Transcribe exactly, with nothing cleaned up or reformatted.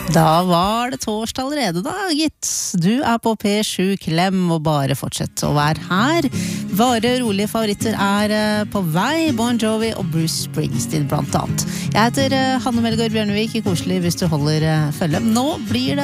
Da var det torsdag allerede da, gitt. Du er på P sju Klem og bare fortsett å være her. Bare rolige favoritter er på vei, Bon Jovi og Bruce Springsteen blant annet. Jeg heter Hanne Melgaard Bjørnevik, koselig hvis du holder følge. Nå blir det